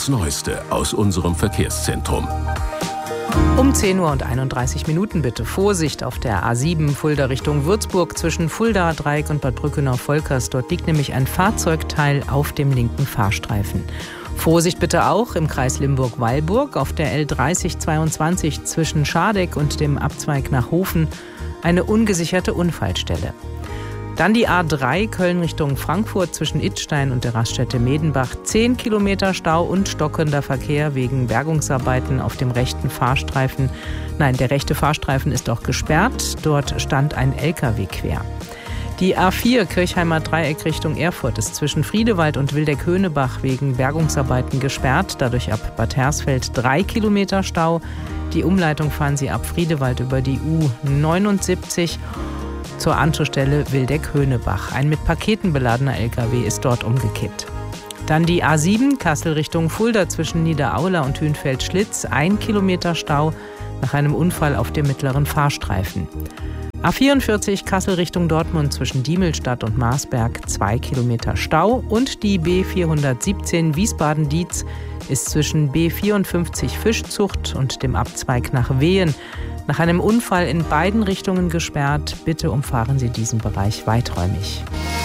das Neueste aus unserem Verkehrszentrum. Um 10:31 Uhr bitte Vorsicht auf der A7 Fulda Richtung Würzburg zwischen Fulda, Dreieck und Bad Brückenau-Volkers. Dort liegt nämlich ein Fahrzeugteil auf dem linken Fahrstreifen. Vorsicht bitte auch im Kreis Limburg-Weilburg auf der L3022 zwischen Schardeck und dem Abzweig nach Hofen. Eine ungesicherte Unfallstelle. Dann die A3 Köln Richtung Frankfurt zwischen Idstein und der Raststätte Medenbach. 10 Kilometer Stau und stockender Verkehr wegen Bergungsarbeiten auf dem rechten Fahrstreifen. Nein, der rechte Fahrstreifen ist auch gesperrt. Dort stand ein LKW quer. Die A4 Kirchheimer Dreieck Richtung Erfurt ist zwischen Friedewald und Wildeck-Höhnebach wegen Bergungsarbeiten gesperrt. Dadurch ab Bad Hersfeld 3 Kilometer Stau. Die Umleitung fahren Sie ab Friedewald über die U79 zur Anschlussstelle Wildeck-Höhnebach. Ein mit Paketen beladener LKW ist dort umgekippt. Dann die A7 Kassel Richtung Fulda zwischen Niederaula und Hünfeld-Schlitz. 1 Kilometer Stau nach einem Unfall auf dem mittleren Fahrstreifen. A44 Kassel Richtung Dortmund zwischen Diemelstadt und Marsberg. 2 Kilometer Stau. Und die B417 Wiesbaden-Dietz ist zwischen B54 Fischzucht und dem Abzweig nach Wehen nach einem Unfall in beiden Richtungen gesperrt. Bitte umfahren Sie diesen Bereich weiträumig.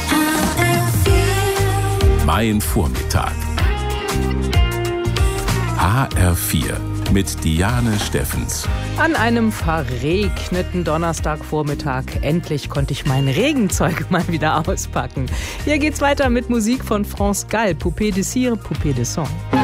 Mein Vormittag. HR4 mit Diane Steffens. An einem verregneten Donnerstagvormittag endlich konnte ich mein Regenzeug mal wieder auspacken. Hier geht's weiter mit Musik von France Gall, Poupée de Cire, Poupée de Sang.